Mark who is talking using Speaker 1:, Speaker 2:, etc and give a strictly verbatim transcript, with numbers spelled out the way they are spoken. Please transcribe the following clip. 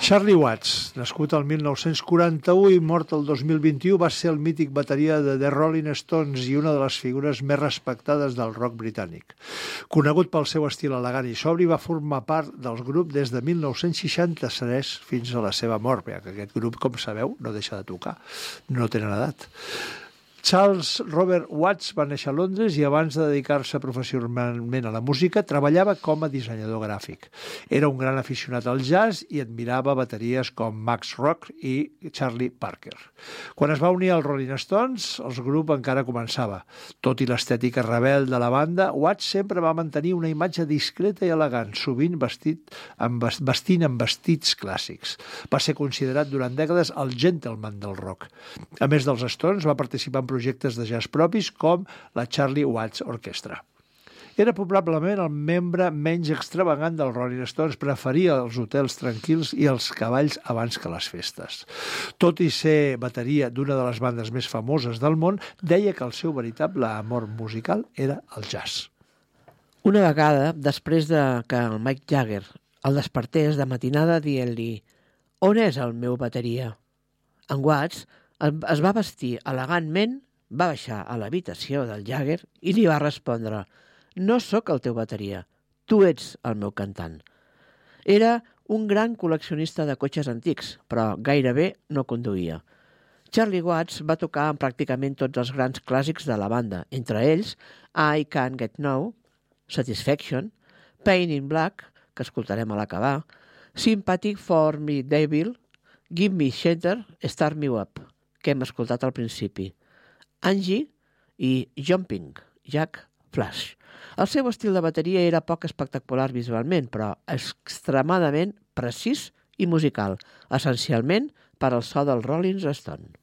Speaker 1: Charlie Watts, nascut el mil nou-cents quaranta-u i mort el dos mil vint-i-u, va ser el mític bateria de The Rolling Stones i una de les figures més respectades del rock britànic. Conegut pel seu estil elegant i sobri, va formar part del grup des de mil nou-cents seixanta-tres fins a la seva mort, perquè aquest grup, com sabeu, no deixa de tocar, no tenen edat. Charles Robert Watts va néixer a Londres i abans de dedicar-se professionalment a la música treballava com a dissenyador gràfic. Era un gran aficionat al jazz i admirava bateries com Max Rock i Charlie Parker. Quan es va unir als Rolling Stones, el grup encara començava. Tot i l'estètica rebel de la banda, Watts sempre va mantenir una imatge discreta i elegant, sovint vestit amb, vestint amb vestits clàssics. Va ser considerat durant dècades el gentleman del rock. A més dels Stones, va participar en projectes de jazz propis com la Charlie Watts Orchestra. Era probablement el membre menys extravagant dels Rolling Stones, preferia els hotels tranquils i els cavalls abans que les festes. Tot i ser bateria d'una de les bandes més famoses del món, deia que el seu veritable amor musical era el jazz.
Speaker 2: Una vegada, després de que el Mick Jagger el despertés de matinada dient-li «On és el meu bateria?», en Watts es va vestir elegantment, va baixar a l'habitació del Jagger i li va respondre «No sóc el teu bateria, tu ets el meu cantant». Era un gran col·leccionista de cotxes antics, però gairebé no conduïa. Charlie Watts va tocar en pràcticament tots els grans clàssics de la banda, entre ells I Can't Get No, Satisfaction, Pain in Black, que escoltarem a l'acabar, Sympathy for Me Devil, Give Me Shelter, Start Me Up, que hem escoltat al principi, Angie i Jumping, Jack Flash. El seu estil de bateria era poc espectacular visualment, però extremadament precís i musical, essencialment per al so del Rolling Stone.